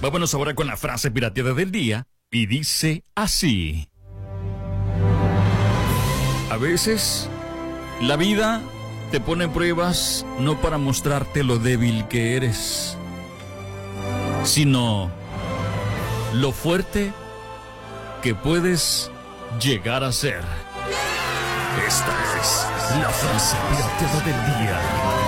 Vámonos ahora con la frase pirateada del día y dice así. A veces, la vida te pone pruebas no para mostrarte lo débil que eres, sino lo fuerte que puedes llegar a ser. Esta es la frase pirateada del día.